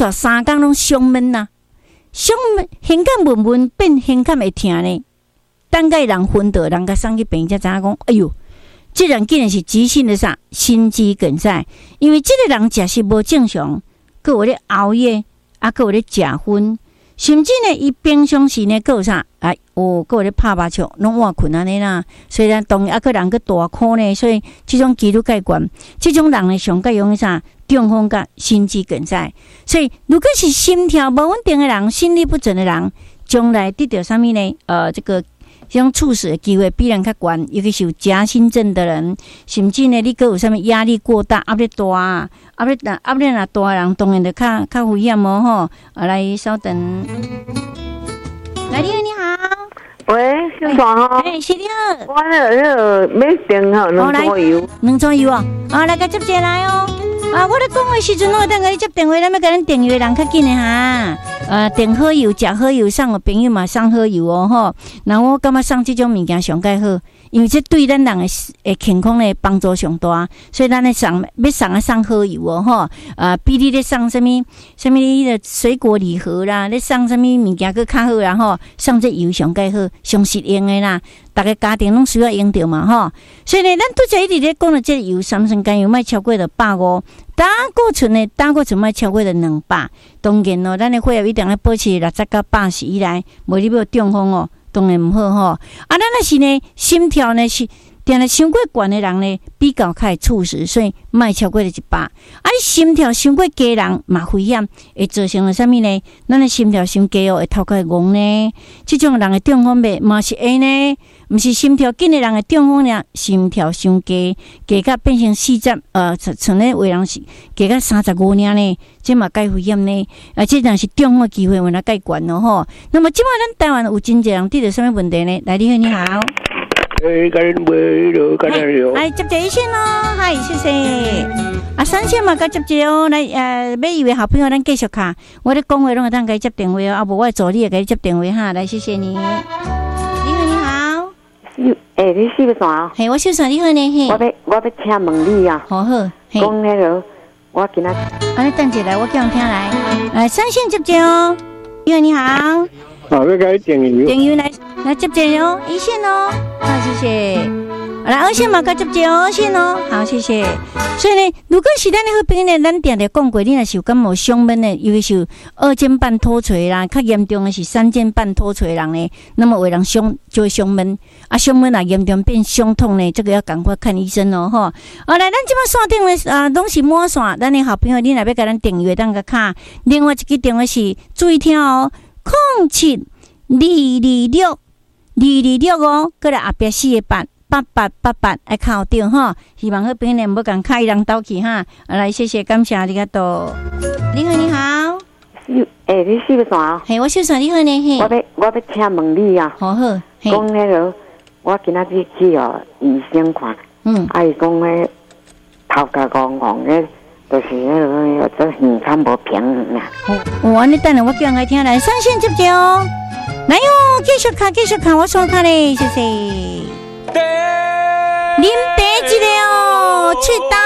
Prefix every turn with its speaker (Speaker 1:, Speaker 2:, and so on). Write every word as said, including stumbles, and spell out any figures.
Speaker 1: 带三工拢胸闷呐，胸闷，胸感闷闷变胸感会疼呢。等个人昏倒，人甲送去病，才知影讲，哎哟，这人竟然是急性的啥心肌梗塞，因为这个人食食无正常，佮有咧熬夜，啊，佮有咧食薰，甚至呢，伊平常时呢，佮有啥，哎，哦，佮有咧拍麻将，拢换困安尼啦。虽然当然啊，佮人佮大哭呢，所以这种几率介悬，这种人呢，上介容易啥中风甲心肌梗塞。所以，如果是心跳无稳定的人，心律不整的人，将来得到啥物呢？呃，这个。这种猝死的机会比人较悬，尤其是有夹心症的人，甚至呢，你佮有啥物压力过大、压力大啊、压力大、压力若大的人，当然就较较危险哦吼。啊，来稍等，来，你好，你好，
Speaker 2: 喂，小爽吼，
Speaker 1: 哎，是你好，
Speaker 2: 我那那个买电吼，两桌油，
Speaker 1: 两桌油哦，啊，来甲接接来哦。啊，我咧讲的时阵，我等下你接电话，咱要甲咱订阅人较紧的哈。呃，订好油、食好油，送个朋友嘛送好油哦吼。那我感觉送这种物件上介好，因为这对咱人的诶健康咧帮助上大，所以咱咧送要送啊送好油哦吼。啊，比你咧送什么什么的水果礼盒啦，咧送什么物件佫较好啦吼，送这油上介好，上实用的啦。大家家庭拢需要用到嘛吼，所以呢，咱拄则一直咧讲的这个油，三酸甘油莫超过着百五，胆固醇呢，胆固醇莫超过着两百。当然咯，咱的血压一定要保持六十到八十以内，无你要中风哦，当然毋好吼。啊，咱若是呢，心跳呢是定咧伤过悬的人呢，比较较会猝死，所以莫超过着一百。啊，你心跳伤过低人嘛危险，会造成了啥物呢？咱的心跳伤低哦，会头壳戆呢。这种人的中风病嘛是会呢。毋是心跳紧的人的中风呢，心跳伤低，低到变成四十，呃，像咧有人是低到三十五尔呢，这嘛介危险呢。而且若是中风机会，原来介悬咯吼。那么即摆咱台湾有真侪人遇到什么问题呢？来，你好，你好。
Speaker 3: 诶，甲恁买落，甲恁落。
Speaker 1: 来接这一线咯，嗨，谢谢。啊，三线嘛，甲接这哦。来，呃，买油的好朋友，咱继续卡。我咧讲话拢会当甲伊接电话哦，啊，无我助理会甲伊接电话哈。来，谢谢你。你好，你好。
Speaker 2: 诶、欸，你是不是啊？
Speaker 1: 嘿，我小嫂你好呢嘿。
Speaker 2: 我要我要请问你啊。
Speaker 1: 好好。
Speaker 2: 讲那个，我今仔。
Speaker 1: 啊，你等一下，我叫人听来。来，三线接接哦。你好，你好。
Speaker 3: 啊，要甲你订油。
Speaker 1: 订油来来接接哦，一线哦。好，谢谢。来，二线嘛，甲接接哦，二线哦。好，谢谢。所以呢，如果是咱的好朋友呢，咱定定讲过，你若是有感冒胸闷的，尤其是二尖瓣脱垂啦，较严重的是三尖瓣脱垂人呢，那么有人胸就会胸闷，啊，胸闷啊严重变胸痛呢，这个要赶快看医生哦，吼。好，来，咱即摆线顶的啊，拢是满线，咱的好朋友，你若要甲咱订阅，当个卡。另外一个电话是注意听哦，零七二二六二二六哦，过来后壁四个八。八八八八爱靠掉哈，希望好朋友唔好共开人斗去哈。来，谢谢，感谢你个多。你好，你好。
Speaker 2: 诶、欸，你是不是啊？
Speaker 1: 嘿，我小嫂，你好呢嘿。
Speaker 2: 我要我要请问你啊。
Speaker 1: 好好。
Speaker 2: 讲那个，我今仔日去哦医生看，嗯，啊伊讲咧头壳戆戆咧，就是那个这耳腔无平衡啊。
Speaker 1: 哦，安尼等下我叫人来听来，上线接接哦。来哟，继续看，继续看，我刷卡咧，谢谢。啉茶一个哦，喙焦。